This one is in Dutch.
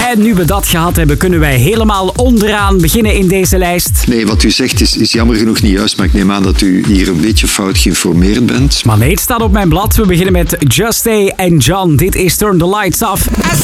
En nu we dat gehad hebben, kunnen wij helemaal onderaan beginnen in deze lijst. Nee, wat u zegt is jammer genoeg niet juist, maar ik neem aan dat u hier een beetje fout geïnformeerd bent. Maar nee, het staat op mijn blad. We beginnen met Just Stay en John. Dit is Turn the Lights Off.